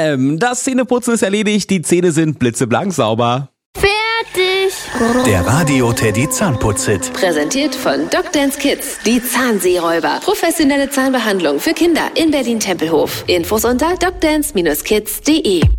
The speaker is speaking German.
FM. Das Zähneputzen ist erledigt, die Zähne sind blitzeblank sauber. Fertig. Der Radio Teddy Zahnputz-Hit. Präsentiert von Dr. Kids, die Zahnseeräuber. Professionelle Zahnbehandlung für Kinder in Berlin-Tempelhof. Infos unter drdance-kids.de.